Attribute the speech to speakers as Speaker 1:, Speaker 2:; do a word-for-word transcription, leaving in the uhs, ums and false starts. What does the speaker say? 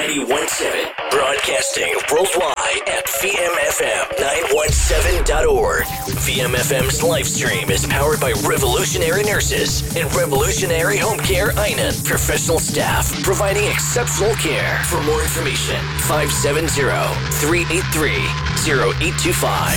Speaker 1: ninety-one point seven. Broadcasting worldwide at V M F M nine one seven dot org. V M F M's live stream is powered by Revolutionary Nurses and Revolutionary Home Care Einan. Professional staff providing exceptional care. For more information, five seven zero, three eight three, zero eight two five.